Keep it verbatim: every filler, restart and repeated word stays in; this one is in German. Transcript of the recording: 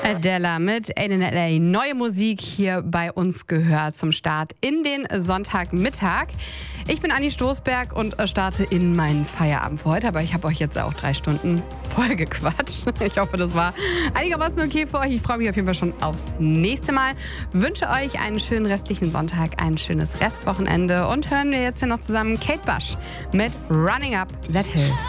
Adela mit Aiden in L A. Neue Musik hier bei uns gehört zum Start in den Sonntagmittag. Ich bin Anni Stoßberg und starte in meinen Feierabend für heute. Aber ich habe euch jetzt auch drei Stunden voll gequatscht. Ich hoffe, das war einigermaßen okay für euch. Ich freue mich auf jeden Fall schon aufs nächste Mal. Wünsche euch einen schönen restlichen Sonntag, ein schönes Restwochenende. Und hören wir jetzt hier noch zusammen Kate Bush mit Running Up That Hill.